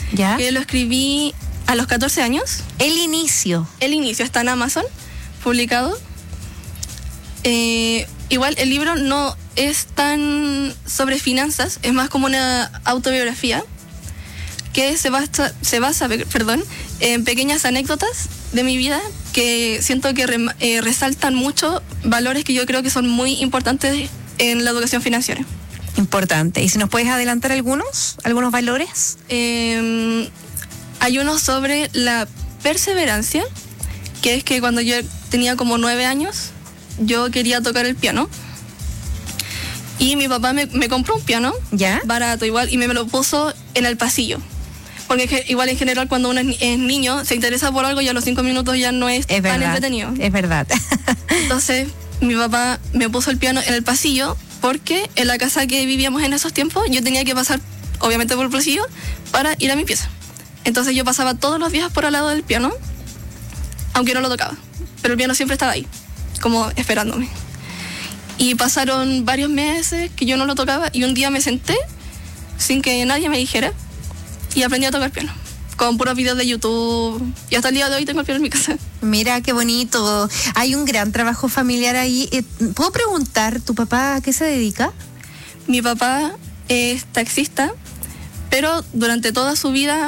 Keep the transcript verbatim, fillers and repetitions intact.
¿Ya? Que lo escribí a los catorce años. El inicio. El inicio está en Amazon, publicado. Eh, igual el libro no es tan sobre finanzas, es más como una autobiografía que se basa, se basa perdón, en pequeñas anécdotas de mi vida que siento que re, eh, resaltan mucho valores que yo creo que son muy importantes en la educación financiera. Importante. ¿Y si nos puedes adelantar algunos, algunos valores? Eh, hay uno sobre la perseverancia, que es que cuando yo tenía como nueve años, yo quería tocar el piano. Y mi papá me, me compró un piano, ¿ya? Barato igual, y me, me lo puso en el pasillo. Porque igual en general cuando uno es, es niño, se interesa por algo y a los cinco minutos ya no es, es tan verdad, entretenido. Es verdad. Entonces mi papá me puso el piano en el pasillo porque en la casa que vivíamos en esos tiempos yo tenía que pasar, obviamente por el pasillo, para ir a mi pieza. Entonces yo pasaba todos los días por al lado del piano, aunque no lo tocaba. Pero el piano siempre estaba ahí, como esperándome. Y pasaron varios meses que yo no lo tocaba y un día me senté sin que nadie me dijera y aprendí a tocar piano con puros videos de YouTube y hasta el día de hoy tengo el piano en mi casa. Mira qué bonito. Hay un gran trabajo familiar ahí. ¿Puedo preguntar, tu papá a qué se dedica? Mi papá es taxista, pero durante toda su vida